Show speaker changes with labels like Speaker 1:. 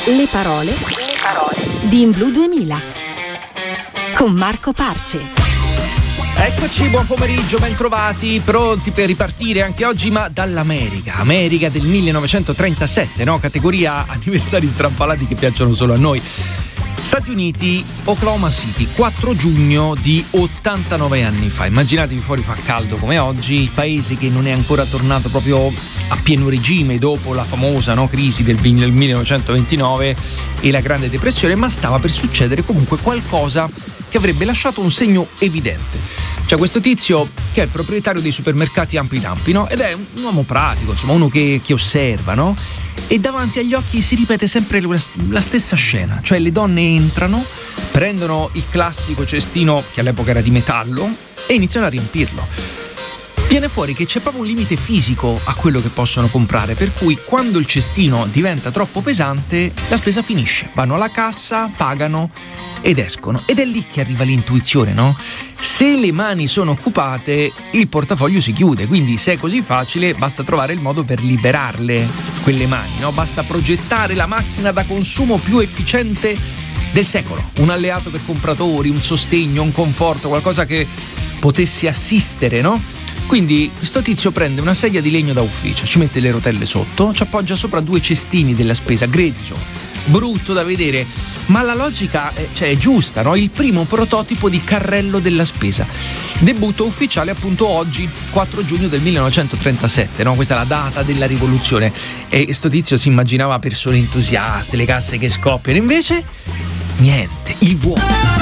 Speaker 1: Le parole di In Blu 2000 con Marco Parce.
Speaker 2: Eccoci, buon pomeriggio, ben trovati, pronti per ripartire anche oggi, ma America del 1937, no? Categoria anniversari strampalati che piacciono solo a noi. Stati Uniti, Oklahoma City, 4 giugno di 89 anni fa. Immaginatevi, fuori fa caldo come oggi, il paese che non è ancora tornato proprio a pieno regime dopo la famosa crisi del 1929 e la Grande Depressione, ma stava per succedere comunque qualcosa che avrebbe lasciato un segno evidente. C'è questo tizio che è il proprietario dei supermercati Ampi Dampi, no? Ed è un uomo pratico, insomma, uno che osserva, no? E davanti agli occhi si ripete sempre la stessa scena, cioè le donne entrano, prendono il classico cestino che all'epoca era di metallo e iniziano a riempirlo. Viene fuori che c'è proprio un limite fisico a quello che possono comprare, per cui quando il cestino diventa troppo pesante la spesa finisce, vanno alla cassa, pagano ed escono. Ed è lì che arriva l'intuizione, no? Se le mani sono occupate, il portafoglio si chiude, quindi se è così facile basta trovare il modo per liberarle quelle mani, no? Basta progettare la macchina da consumo più efficiente del secolo, un alleato per compratori, un sostegno, un conforto, qualcosa che potesse assistere, no? Quindi questo tizio prende una sedia di legno da ufficio, ci mette le rotelle sotto, ci appoggia sopra 2 cestini della spesa, grezzo, brutto da vedere, ma la logica è giusta, no? Il primo prototipo di carrello della spesa. Debutto ufficiale appunto oggi, 4 giugno del 1937, no? Questa è la data della rivoluzione. E sto tizio si immaginava persone entusiaste, le casse che scoppiano, invece niente, il vuoto.